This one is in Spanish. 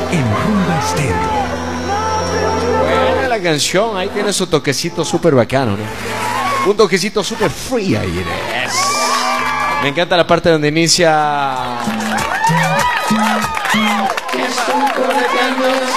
en Rumba Estéreo. Buena la canción, ahí tiene su toquecito súper bacano, ¿no? Un toquecito súper free ahí. Me encanta la parte donde inicia...